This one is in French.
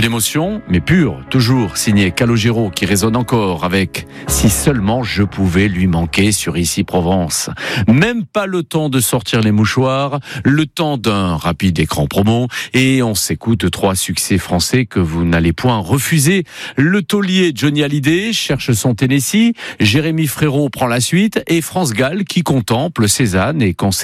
De l'émotion, mais pure, toujours, signé Calogero, qui résonne encore avec « Si seulement je pouvais lui manquer » sur Ici Provence. Même pas le temps de sortir les mouchoirs, le temps d'un rapide écran promo, et on s'écoute 3 succès français que vous n'allez point refuser. Le taulier Johnny Hallyday cherche son Tennessee, Jérémy Frérot prend la suite, et France Gall qui contemple Cézanne et quand